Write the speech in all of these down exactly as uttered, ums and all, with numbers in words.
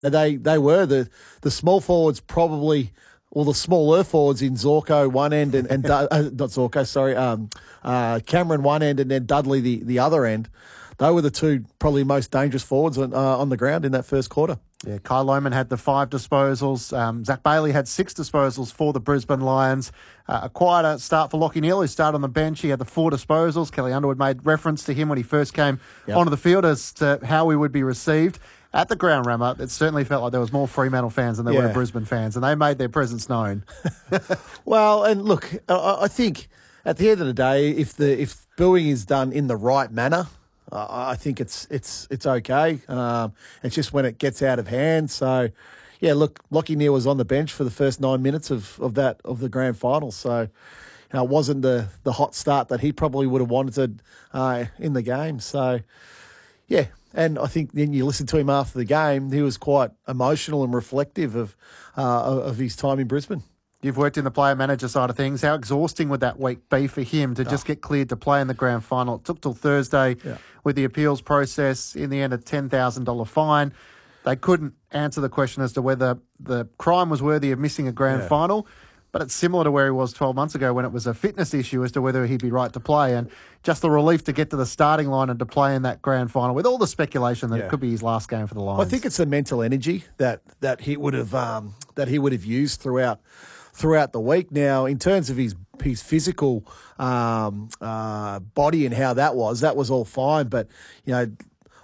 They they were the the small forwards probably, or the smaller forwards in Zorko one end and, and uh, not Zorko, sorry, um, uh, Cameron one end and then Dudley the, the other end. They were the two probably most dangerous forwards on, uh, on the ground in that first quarter. Yeah, Kai Lohmann had the five disposals. Um, Zach Bailey had six disposals for the Brisbane Lions. Uh, a quieter start for Lachie Neale, who started on the bench. He had the four disposals. Kelly Underwood made reference to him when he first came yep. onto the field as to how he would be received. At the ground, Rammer, it certainly felt like there was more Fremantle fans than there yeah. were Brisbane fans, and they made their presence known. Well, and look, I think at the end of the day, if the if booing is done in the right manner, uh, I think it's it's it's okay. Um, it's just when it gets out of hand. So, yeah, look, Lachie Neale was on the bench for the first nine minutes of, of that of the grand final. So, you know, it wasn't the the hot start that he probably would have wanted uh, in the game. So, yeah. And I think then you listen to him after the game, he was quite emotional and reflective of uh, of his time in Brisbane. You've worked in the player-manager side of things. How exhausting would that week be for him to just oh. get cleared to play in the grand final? It took till Thursday yeah. with the appeals process. In the end, a ten thousand dollars fine. They couldn't answer the question as to whether the crime was worthy of missing a grand yeah. final. But it's similar to where he was twelve months ago when it was a fitness issue as to whether he'd be right to play. And just the relief to get to the starting line and to play in that grand final with all the speculation that yeah. it could be his last game for the Lions. Well, I think it's the mental energy that that he would have um, that he would have used throughout throughout the week. Now, in terms of his his physical um, uh, body and how that was, that was all fine. But you know,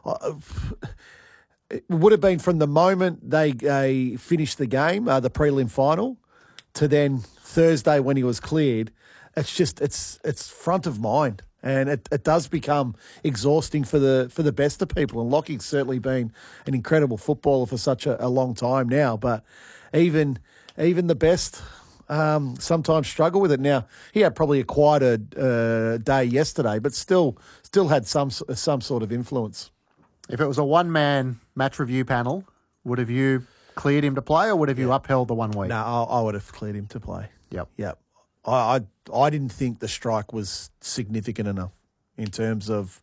it would have been from the moment they uh, finished the game, uh, the prelim final, to then Thursday when he was cleared. It's just it's it's front of mind, and it, it does become exhausting for the for the best of people. And Lockie's certainly been an incredible footballer for such a, a long time now, but even even the best um, sometimes struggle with it. Now he had probably a quieter uh, day yesterday, but still still had some some sort of influence. If it was a one man match review panel, would have you cleared him to play, or would have you yeah. upheld the one week? No, I, I would have cleared him to play. Yep. Yep. I, I I didn't think the strike was significant enough in terms of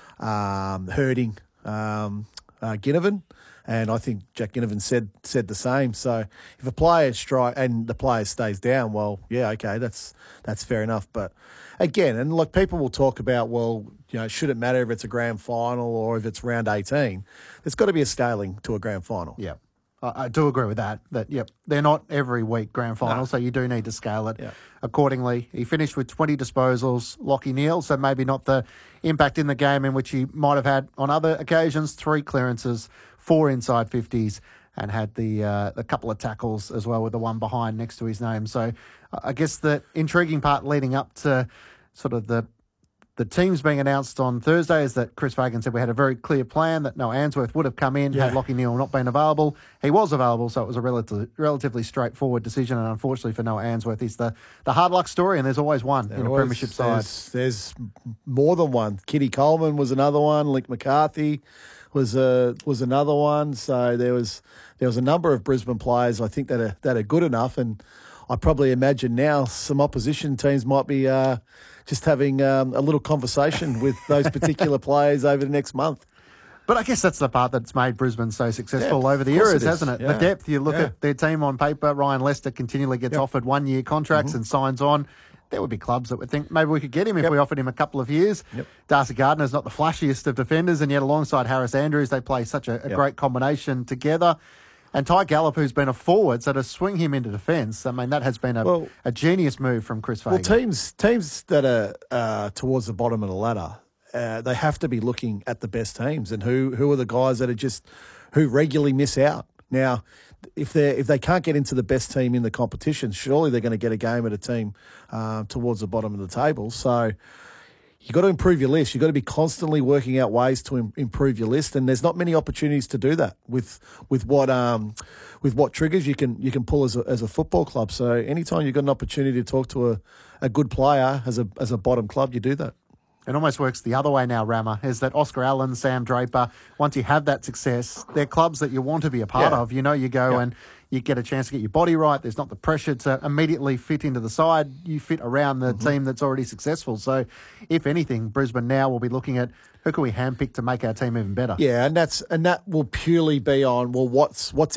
um, hurting um, uh, Ginnivan, and I think Jack Ginnivan said said the same. So if a player strike and the player stays down, well, yeah, okay, that's that's fair enough. But again, and look, people will talk about, well, you know, should it matter if it's a grand final or if it's round eighteen? There's got to be a scaling to a grand final. Yeah. I do agree with that, that, yep, they're not every week grand final, no. so you do need to scale it yeah. accordingly. He finished with twenty disposals, Lachie Neale, so maybe not the impact in the game in which he might have had on other occasions. Three clearances, four inside fifties, and had the uh, a couple of tackles as well with the one behind next to his name. So I guess the intriguing part leading up to sort of the The teams being announced on Thursday is that Chris Fagan said we had a very clear plan that Noah Answorth would have come in yeah. had Lachie Neale not been available. He was available, so it was a relatively, relatively straightforward decision. And unfortunately for Noah Answorth, he's the, the hard luck story, and there's always one there in always, a premiership side. There's, there's more than one. Kitty Coleman was another one. Link McCarthy was a, was another one. So there was there was a number of Brisbane players I think that are that are good enough, and I probably imagine now some opposition teams might be uh, just having um, a little conversation with those particular players over the next month. But I guess that's the part that's made Brisbane so successful yeah, over the years, it hasn't it? Yeah. The depth. You look yeah. at their team on paper, Ryan Lester continually gets yep. offered one-year contracts mm-hmm. and signs on. There would be clubs that would think maybe we could get him if yep. we offered him a couple of years. Yep. Darcy Gardner's not the flashiest of defenders, and yet alongside Harris Andrews, they play such a, a yep. great combination together. And Ty Gallop, who's been a forward, so to swing him into defence, I mean, that has been a, well, a genius move from Chris Fagan. Well, teams teams that are uh, towards the bottom of the ladder, uh, they have to be looking at the best teams and who who are the guys that are just who regularly miss out. Now, if they if they can't get into the best team in the competition, surely they're going to get a game at a team uh, towards the bottom of the table. So you've got to improve your list. You've got to be constantly working out ways to im- improve your list, and there's not many opportunities to do that with with what um with what triggers you can you can pull as a, as a football club. So anytime you've got an opportunity to talk to a, a good player as a as a bottom club, you do that. It almost works the other way now, Rammer, is that Oscar Allen, Sam Draper, once you have that success, they're clubs that you want to be a part Yeah. of. You know, you go Yeah. and you get a chance to get your body right. There's not the pressure to immediately fit into the side. You fit around the Mm-hmm. team that's already successful. So, if anything, Brisbane now will be looking at who can we handpick to make our team even better. Yeah, and that's and that will purely be on, well, what's what's